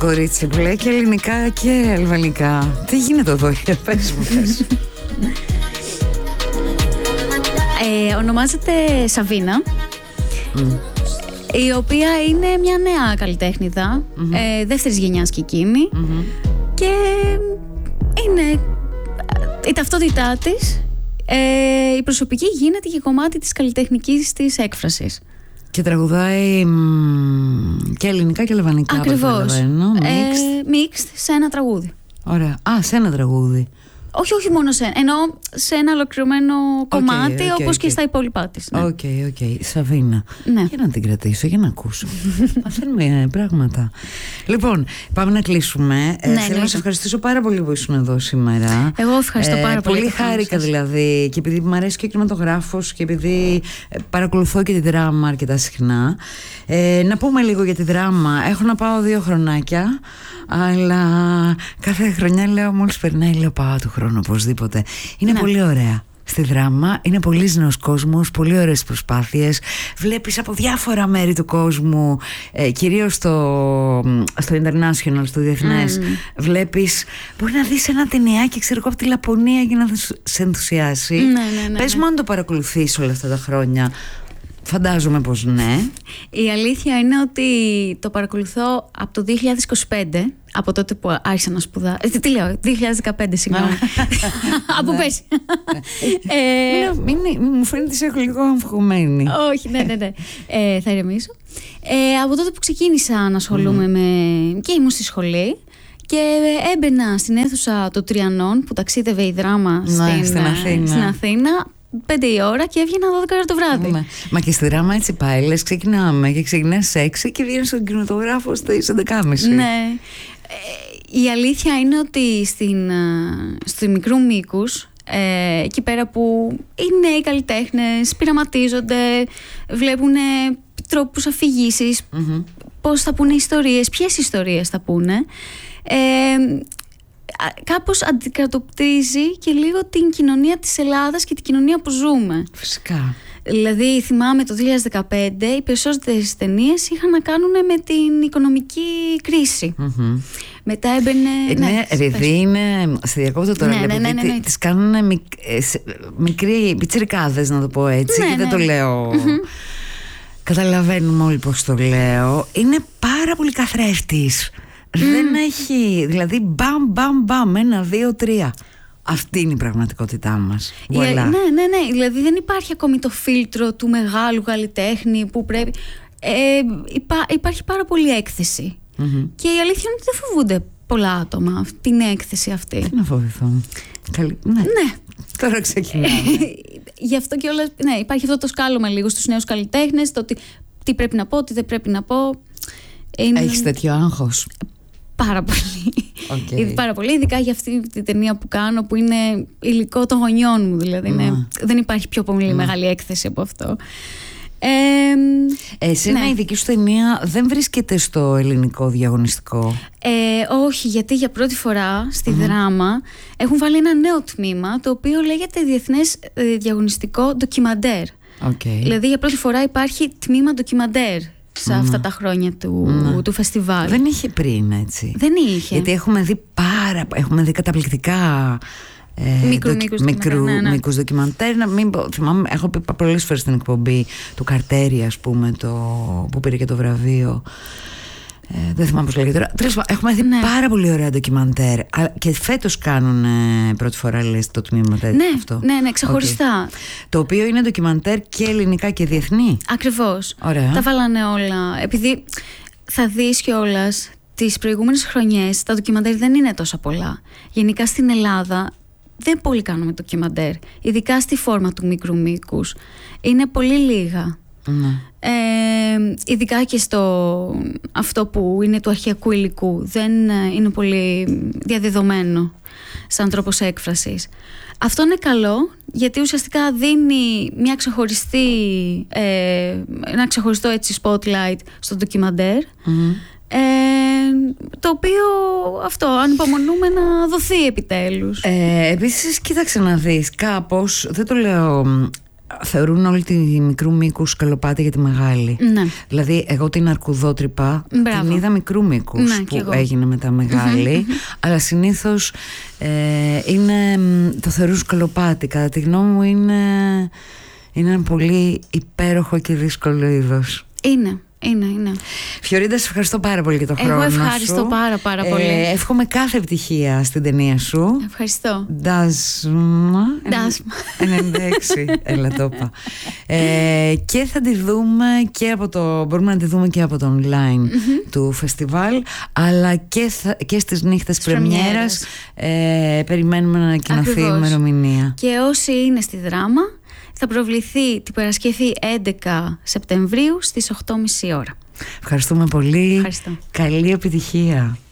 Κορίτσι που λέει και ελληνικά και αλβανικά. Τι γίνεται εδώ, πες μου, πες. Ονομάζεται Σαβίνα, η οποία είναι μια νέα καλλιτέχνηδα, δεύτερης γενιάς και εκείνη, και είναι η ταυτότητά της, η προσωπική γίνεται και κομμάτι της καλλιτεχνικής της έκφρασης. Και τραγουδάει και ελληνικά και αλβανικά. Ακριβώς. Mixed σε ένα τραγούδι. Ωραία. Σε ένα τραγούδι. Όχι μόνο ενώ σε ένα ολοκληρωμένο κομμάτι, όπως και στα υπόλοιπά της. Οκ. Σαβίνα. Ναι. Για να την κρατήσω, για να ακούσω. Μαθαίνουμε πράγματα. Λοιπόν, πάμε να κλείσουμε. Θέλω να σε ευχαριστήσω πάρα πολύ που ήσουν εδώ σήμερα. Εγώ ευχαριστώ πάρα πολύ. Πολύ χάρηκα δηλαδή, και επειδή μου αρέσει και ο κινηματογράφος και επειδή παρακολουθώ και τη δράμα αρκετά συχνά. Να πούμε λίγο για τη δράμα. Έχω να πάω 2 χρονάκια, αλλά κάθε χρονιά λέω, μόλις περνάει, λέω πάω του χρόνου οπωσδήποτε. Είναι πολύ ωραία στη δράμα, είναι πολύ νέος κόσμος, πολύ ωραίες προσπάθειες. Βλέπεις από διάφορα μέρη του κόσμου, κυρίως στο international, στο διεθνές. Βλέπεις, μπορεί να δεις ένα ταινιάκι, ξέρω εγώ, από τη Λαπωνία και να σε ενθουσιάσει. Ναι. Πες μου αν το παρακολουθείς όλα αυτά τα χρόνια. Φαντάζομαι πως ναι. Η αλήθεια είναι ότι το παρακολουθώ από το 2025, από τότε που άρχισα να σπουδάσω. Τι λέω, 2015, συγγνώμη. Από πέρσι. Μου φαίνεται σε έχω λίγο αμφιχωμένη. Όχι, ναι. Θα ηρεμήσω. Από τότε που ξεκίνησα να ασχολούμαι και ήμουν στη σχολή και έμπαινα στην αίθουσα των Τριανών που ταξίδευε η δράμα στην Αθήνα 5 η ώρα και έβγαινα 12 ώρα το βράδυ. Μα και στη δράμα έτσι πάει, λες ξεκινάμε και ξεκινάς σε 6 και βγαίνεις στον κινηματογράφο στις 11.30. Ναι. Η αλήθεια είναι ότι στο μικρού μήκους, εκεί πέρα που οι νέοι καλλιτέχνες πειραματίζονται, βλέπουν τρόπους αφηγήσεις, πώς θα πούνε ιστορίες, ποιες ιστορίες θα πούνε, κάπως αντικατοπτρίζει και λίγο την κοινωνία της Ελλάδας και την κοινωνία που ζούμε. Φυσικά. Δηλαδή θυμάμαι το 2015 οι περισσότερες ταινίες είχαν να κάνουν με την οικονομική κρίση. Μετά έμπαινε... Ναι, επειδή είναι... Στη διακόπτω τώρα, επειδή τις κάνουν μικροί πιτσιρικάδες, να το πω έτσι, και δεν το λέω... Καταλαβαίνουμε όλοι πώς το λέω. Είναι πάρα πολύ καθρέφτης. Δεν έχει, δηλαδή μπαμ, 1, 2, 3. Αυτή είναι η πραγματικότητά μας. Ναι, δηλαδή δεν υπάρχει ακόμη το φίλτρο του μεγάλου καλλιτέχνη που πρέπει. Υπάρχει πάρα πολύ έκθεση. Και η αλήθεια είναι ότι δεν φοβούνται πολλά άτομα την έκθεση αυτή. Τι να φοβηθώ. Ναι. Τώρα ξεκινάμε. Γι' αυτό και όλα. Ναι, υπάρχει αυτό το σκάλωμα λίγο στους νέους καλλιτέχνες, το τι πρέπει να πω, τι δεν πρέπει να πω. Έχεις τέτοιο άγχος? Πάρα πολύ. Πάρα πολύ, ειδικά για αυτή τη ταινία που κάνω, που είναι υλικό των γονιών μου. Δηλαδή δεν υπάρχει πιο πολύ μεγάλη έκθεση από αυτό. Εσένα η δική σου ταινία δεν βρίσκεται στο ελληνικό διαγωνιστικό? Όχι, γιατί για πρώτη φορά στη δράμα έχουν βάλει ένα νέο τμήμα, το οποίο λέγεται Διεθνές Διαγωνιστικό Ντοκιμαντέρ. Δηλαδή για πρώτη φορά υπάρχει τμήμα ντοκιμαντέρ σε αυτά τα χρόνια του φεστιβάλ. Δεν είχε πριν, έτσι? Δεν είχε. Γιατί έχουμε δει καταπληκτικά μικρού μήκους ντοκιμαντέρ. Θυμάμαι, έχω πει πολλές φορές στην εκπομπή του Καρτέρι, ας πούμε, που πήρε και το βραβείο. Δεν θυμάμαι πώς λέγεται τώρα. Τέλος πάντων, έχουμε δει πάρα πολύ ωραία ντοκιμαντέρ. Και φέτος κάνουν πρώτη φορά, λες, το τμήμα αυτό. Ναι, ξεχωριστά. Το οποίο είναι ντοκιμαντέρ και ελληνικά και διεθνή. Ακριβώς. Ωραία. Τα βάλανε όλα. Επειδή θα δεις κιόλας τις προηγούμενες χρονιές τα ντοκιμαντέρ δεν είναι τόσο πολλά. Γενικά στην Ελλάδα δεν πολύ κάνουμε ντοκιμαντέρ. Ειδικά στη φόρμα του μικρού μήκους. Είναι πολύ λίγα. Ειδικά και στο αυτό που είναι του αρχαιακού υλικού δεν είναι πολύ διαδεδομένο σαν τρόπος έκφρασης. Αυτό είναι καλό, γιατί ουσιαστικά δίνει ένα ξεχωριστό έτσι spotlight στο ντοκιμαντέρ, το οποίο αυτό ανυπομονούμε να δοθεί επιτέλους. Επίσης κοίταξε να δεις, κάπως, δεν το λέω θεωρούν όλη τη μικρού μήκους σκαλοπάτι για τη μεγάλη. Ναι. Δηλαδή εγώ την αρκουδότρυπα την είδα μικρού μήκους, ναι, που έγινε μετά μεγάλη, αλλά συνήθως το θεωρούν σκαλοπάτι. Κατά τη γνώμη μου είναι ένα πολύ υπέροχο και δύσκολο είδος. Είναι. Φιωρίντα, σε ευχαριστώ πάρα πολύ για τον χρόνο σου. Εγώ ευχαριστώ πάρα πολύ. Εύχομαι κάθε επιτυχία στην ταινία σου. Ευχαριστώ. Ντάσμα 96. Έλα το είπα. Και θα τη δούμε μπορούμε να τη δούμε και από το online του φεστιβάλ, αλλά και στις νύχτες πρεμιέρας. Περιμένουμε να ανακοινωθεί η ημερομηνία. Και όσοι είναι στη Δράμα, θα προβληθεί την Παρασκευή 11 Σεπτεμβρίου στις 8.30 ώρα. Ευχαριστούμε πολύ. Ευχαριστώ. Καλή επιτυχία.